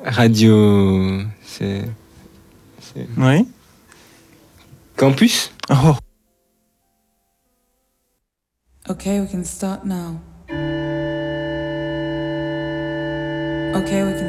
Radio. C'est. Oui. Campus? Oh. Okay, we can start now. Okay, we can